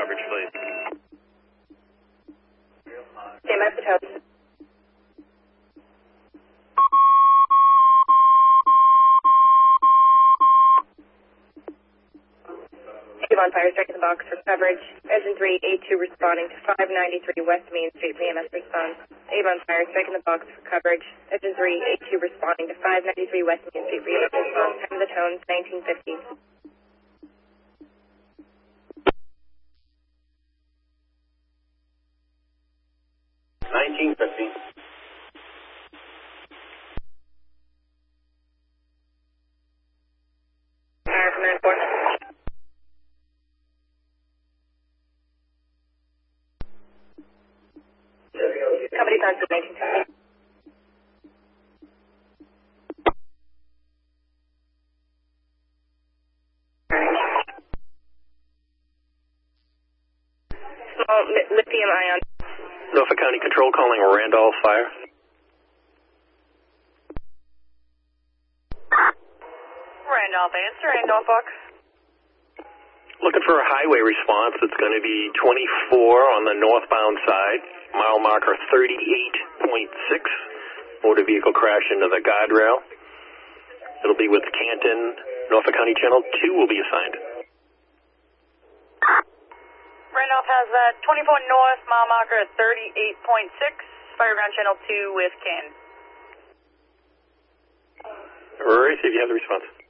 coverage, please. Stand by for tow. Avon Fire Strike in the box for coverage. Engine 3, 82 responding to 593 West Main Street for EMS response. Avon Fire Strike in the box for coverage. Engine 3, 82 responding to 593 West Main Street for EMS response. Time of the tones, 1950. 1950. Command 4. Company time to 1950. Small lithium ion. Norfolk County Control calling Randolph Fire. Randolph, answer in Norfolk. Looking for a highway response. It's going to be 24 on the northbound side. Mile marker 38.6. Motor vehicle crash into the guardrail. It'll be with Canton. Norfolk County Channel 2 will be assigned. Randolph has 24 north, mile marker 38.6. Fireground Channel 2 with Canton. All right, see if you have the response.